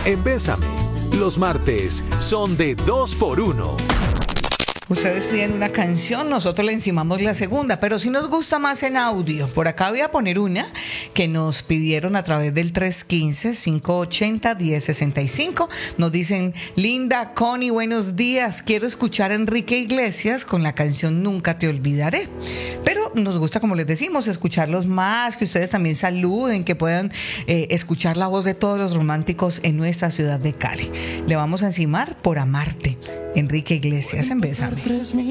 en Bésame. Los martes son de 2x1. Ustedes piden una canción, nosotros le encimamos la segunda, pero si nos gusta más en audio. Por acá voy a poner una que nos pidieron a través del 315-580-1065. Nos dicen: Linda, Connie, buenos días. Quiero escuchar a Enrique Iglesias con la canción Nunca te olvidaré. Pero nos gusta, como les decimos, escucharlos más, que ustedes también saluden, que puedan escuchar la voz de todos los románticos en nuestra ciudad de Cali. Le vamos a encimar Por amarte, Enrique Iglesias en Bésame.